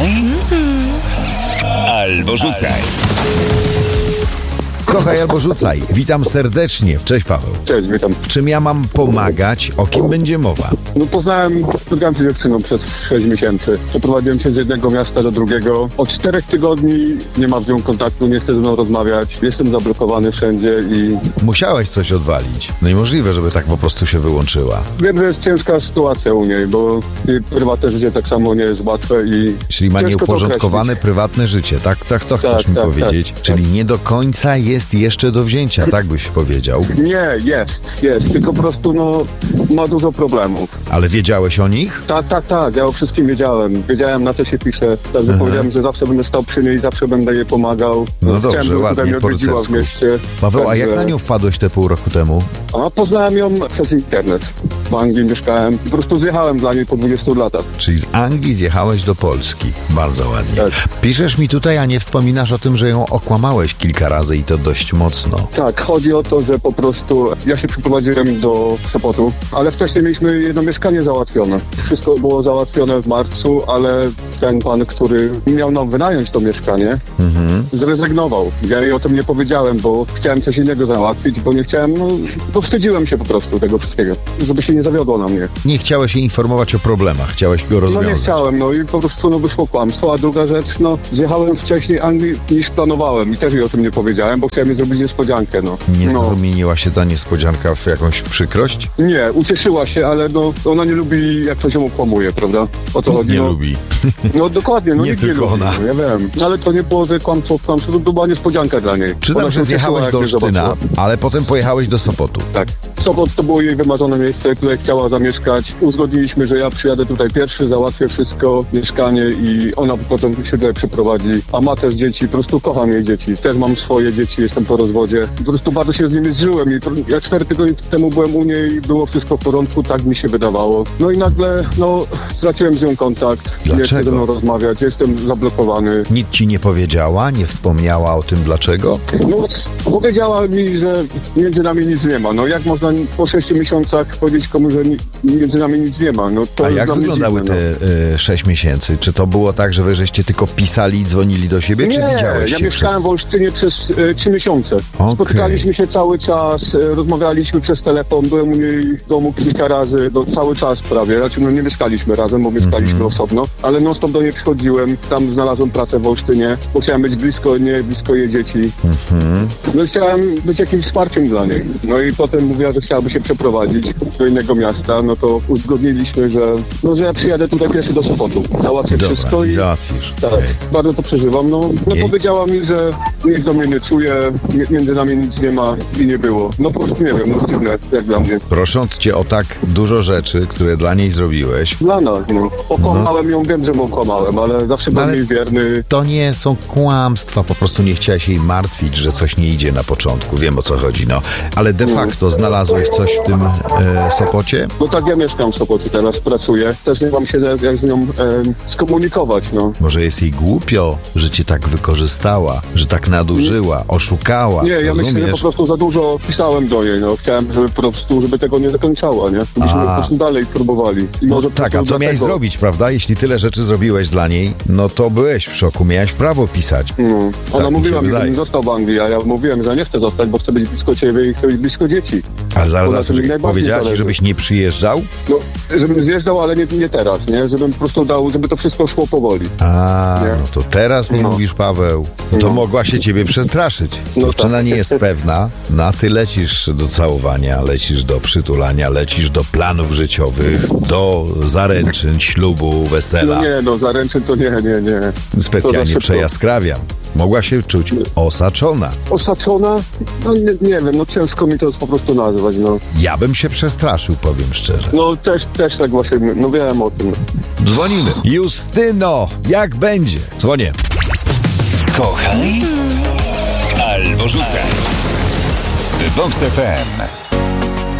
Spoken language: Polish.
Kochaj albo rzucaj. Kochaj albo rzucaj. Witam serdecznie. Cześć, Paweł. Cześć, witam. W czym ja mam pomagać? O kim będzie mowa? Spotkałem się z dziewczyną przez 6 miesięcy. Przeprowadziłem się z jednego miasta do drugiego. Od 4 tygodni nie ma z nią kontaktu, nie chce ze mną rozmawiać. Jestem zablokowany wszędzie i... Musiałeś coś odwalić. No niemożliwe, żeby tak po prostu się wyłączyła. Wiem, że jest ciężka sytuacja u niej, bo jej prywatne życie tak samo nie jest łatwe i... Czyli ma nieuporządkowane prywatne życie. Tak to chcesz mi powiedzieć. Czyli nie do końca jest jeszcze do wzięcia, tak byś powiedział. Nie, jest. Tylko po prostu ma dużo problemów. Ale wiedziałeś o nich? Tak. Ja o wszystkim wiedziałem. Wiedziałem, na co się pisze. Także powiedziałem, że zawsze będę stał przy niej, zawsze będę jej pomagał. No dobrze, chciałem, żeby ładnie, mnie po odwiedziła w rycersku. mieście. Paweł, a Także... jak na nią wpadłeś te pół roku temu? Poznałem ją przez internet. W Anglii mieszkałem. Po prostu zjechałem dla niej po 20 latach. Czyli z Anglii zjechałeś do Polski. Bardzo ładnie. Tak. Piszesz mi tutaj, a nie wspominasz o tym, że ją okłamałeś kilka razy i to dość mocno. Tak, chodzi o to, że po prostu ja się przeprowadziłem do Sopotu, ale wcześniej mieliśmy jedno mieszkanie załatwione. Wszystko było załatwione w marcu, ale ten pan, który miał nam wynająć to mieszkanie, zrezygnował. Ja jej o tym nie powiedziałem, bo chciałem coś innego załatwić, bo nie chciałem, bo wstydziłem się po prostu tego wszystkiego, żeby się nie zawiodło na mnie. Nie chciałeś jej informować o problemach, chciałeś go rozwiązać. Nie chciałem, i po prostu wyszło kłamstwo, a druga rzecz, zjechałem wcześniej Anglii niż planowałem i też jej o tym nie powiedziałem, bo chciałem jej zrobić niespodziankę, Nie zamieniła się ta niespodzianka w jakąś przykrość? Nie, ucieszyła się, ale ona nie lubi, jak ktoś ją okłamuje, prawda? O co chodzi? Nie lubi. Dokładnie, nie nikt tylko nie lubi, ona. Ja wiem. Ale to nie było, że kłamstwo, to była niespodzianka dla niej. Czytam, że zjechałeś do Olsztyna, ale potem pojechałeś do Sopotu. Tak. Sopot to było jej wymarzone miejsce, które chciała zamieszkać. Uzgodniliśmy, że ja przyjadę tutaj pierwszy, załatwię wszystko, mieszkanie i ona potem się tutaj przeprowadzi. A ma też dzieci, po prostu kocham jej dzieci. Też mam swoje dzieci, jestem po rozwodzie. Po prostu bardzo się z nimi zżyłem i ja 4 tygodnie temu byłem u niej i było wszystko w porządku, tak mi się wydawało. I nagle, straciłem z nią kontakt. Dlaczego? Nie chce ze mną rozmawiać, jestem zablokowany. Nic ci nie powiedziała, nie wspomniała o tym dlaczego? Powiedziała mi, że między nami nic nie ma. Jak można po 6 miesiącach powiedzieć komuś, że między nami nic nie ma? To a jak wyglądały te 6 miesięcy? Czy to było tak, że wy żeście tylko pisali i dzwonili do siebie, czy widziałeś ja się mieszkałem w Olsztynie przez 3 miesiące. Okay. Spotykaliśmy się cały czas, rozmawialiśmy przez telefon, byłem u niej w domu kilka razy, cały czas prawie. Raczej nie mieszkaliśmy razem, bo mieszkaliśmy osobno, ale non-stop do niej przychodziłem, tam znalazłem pracę w Olsztynie, bo chciałem być blisko jej dzieci. Chciałem być jakimś wsparciem dla niej. I potem mówiła, że chciałaby się przeprowadzić do innego miasta, to uzgodniliśmy, że ja przyjadę tutaj pierwszy do Sopotu. Załatwię wszystko i załatwisz. Tak, bardzo to przeżywam. Powiedziała mi, że nikt do mnie nie czuje, między nami nic nie ma i nie było. Po prostu nie wiem, dziwne jak dla mnie. Prosząc cię o tak dużo rzeczy, które dla niej zrobiłeś. Dla nas, okłamałem ją, wiem, że ją okłamałem, ale zawsze byłem jej wierny. To nie są kłamstwa, po prostu nie chciałeś jej martwić, że coś nie idzie na początku. Wiem, o co chodzi, Ale de facto znalazłeś coś w tym Sopocie? Tak, ja mieszkam w Sopocie teraz, pracuję. Też nie mam się jak z nią skomunikować, Może jest jej głupio, że cię tak wykorzystała, że tak nadużyła, oszukała. Nie, ja rozumiesz? myślę, że po prostu za dużo pisałem do niej, Chciałem, żeby tego nie zakończała, nie? Byśmy po prostu dalej próbowali. I może tak, a co miałeś zrobić, prawda? Jeśli tyle rzeczy zrobiłeś dla niej, to byłeś w szoku, miałeś prawo pisać. Ona Tak mówiła mi, wydaje. żebym został w Anglii, a ja mówiłem, że nie chcę zostać, bo chcę być blisko ciebie i chcę być blisko dzieci. Ale zaraz, powiedziałaś ci, żebyś nie przyjeżdżał? Żebym zjeżdżał, ale nie teraz, nie? Żebym po prostu dał, żeby to wszystko szło powoli. To teraz mi mówisz, Paweł. To mogła się ciebie przestraszyć. Dziewczyna nie jest pewna, ty lecisz do całowania, lecisz do przytulania, lecisz do planów życiowych, do zaręczyn, ślubu, wesela. Zaręczyn to nie. Specjalnie przejaskrawiam. Mogła się czuć osaczona. Osaczona? Nie wiem, ciężko mi to po prostu nazwać, Ja bym się przestraszył, powiem szczerze. Też tak właśnie, wiem o tym. Dzwonimy. Justyno, jak będzie? Dzwonię. Kochaj albo rzucaj. Vox FM.